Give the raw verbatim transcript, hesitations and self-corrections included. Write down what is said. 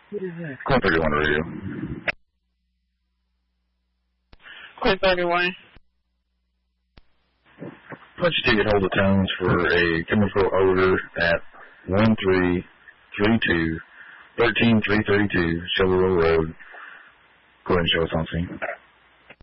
What is that? Call thirty-one radio. Call thirty-one. Punch ticket hold the tones for a chemical odor at one three three two, one three three three two Shovel Road. Go ahead and show us on scene.